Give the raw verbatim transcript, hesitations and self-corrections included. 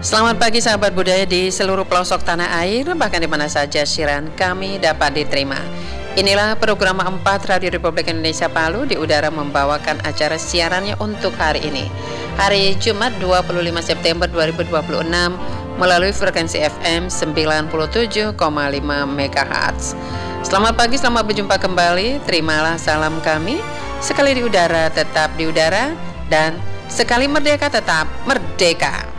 Selamat pagi sahabat budaya di seluruh pelosok tanah air, bahkan di mana saja siaran kami dapat diterima. Inilah program empat Radio Republik Indonesia Palu di udara membawakan acara siarannya untuk hari ini. Hari Jumat dua puluh lima September dua ribu dua puluh enam melalui frekuensi F M sembilan puluh tujuh koma lima megahertz. Selamat pagi, selamat berjumpa kembali. Terimalah salam kami. Sekali di udara tetap di udara, dan sekali merdeka tetap merdeka.